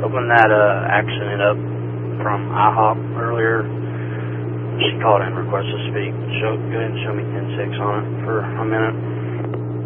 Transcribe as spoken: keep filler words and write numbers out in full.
Open that uh, accident up from IHOP earlier. She called in, request to speak. Show, go ahead and show me ten six on it for a minute.